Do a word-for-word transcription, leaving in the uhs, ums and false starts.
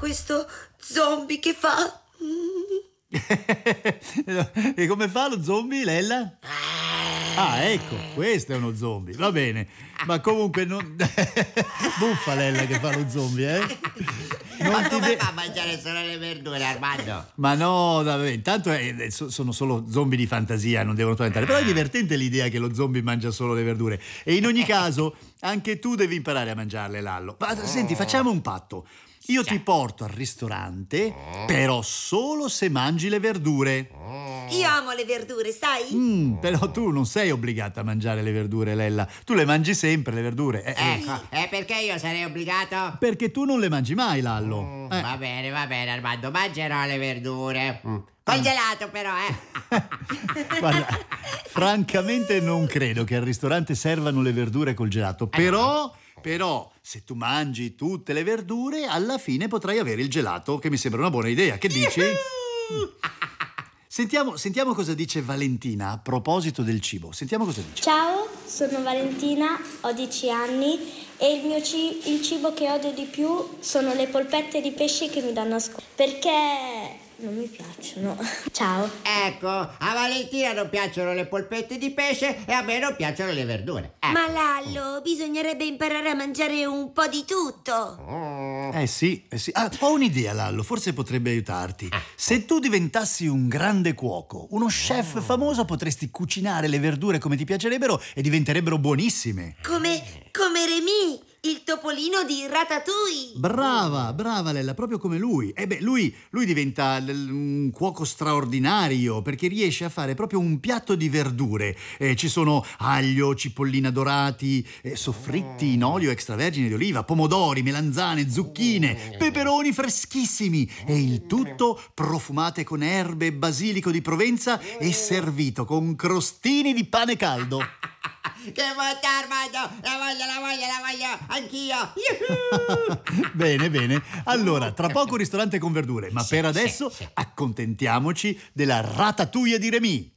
questo zombie che fa? E come fa lo zombie, Lella? Ah, ecco, questo è uno zombie, va bene. Ma comunque non... Buffa Lella che fa lo zombie, eh? Non Ma ti come de- fa a mangiare solo le verdure, Armando? Ma no, davvero, intanto è- so- sono solo zombie di fantasia, non devono spaventare. Però è divertente l'idea che lo zombie mangia solo le verdure. E in ogni caso, anche tu devi imparare a mangiarle, Lallo. Ma senti, facciamo un patto. Io ti porto al ristorante, però solo se mangi le verdure. Io amo le verdure, sai? Mm, però tu non sei obbligata a mangiare le verdure, Lella. Tu le mangi sempre, le verdure. Eh, eh, Ecco, e perché io sarei obbligato? perché tu non le mangi mai, Lallo. Mm, Eh. Va bene, va bene, Armando, mangerò le verdure. Mm. Col gelato però, eh. Guarda, francamente non credo che al ristorante servano le verdure col gelato. Però, però, se tu mangi tutte le verdure, alla fine potrai avere il gelato, che mi sembra una buona idea. Che dici? Sentiamo, sentiamo cosa dice Valentina a proposito del cibo. Sentiamo cosa dice. Ciao, sono Valentina, ho dieci anni e il mio ci- il cibo che odio di più sono le polpette di pesce che mi danno a scuola perché non mi piacciono. Ciao. Ecco, a Valentina non piacciono le polpette di pesce e a me non piacciono le verdure. Ecco. Ma Lallo, bisognerebbe imparare a mangiare un po' di tutto. Eh sì, eh sì. Ah, ho un'idea, Lallo, forse potrebbe aiutarti. Se tu diventassi un grande cuoco, uno chef famoso, potresti cucinare le verdure come ti piacerebbero e diventerebbero buonissime. Come, come Remy, il topolino di Ratatouille. Brava, brava Lella, proprio come lui. E beh, lui, lui diventa l- un cuoco straordinario perché riesce a fare proprio un piatto di verdure. Eh, ci sono aglio, cipollina dorati, eh, soffritti in olio extravergine di oliva, pomodori, melanzane, zucchine, peperoni freschissimi e il tutto profumate con erbe e basilico di Provenza e servito con crostini di pane caldo. Che bontà, Armando! La voglio, la voglio, la voglio! Anch'io! Yuhu! Bene, bene. Allora, tra poco ristorante con verdure, ma Sì, per adesso sì, sì. accontentiamoci della ratatouille di Remy.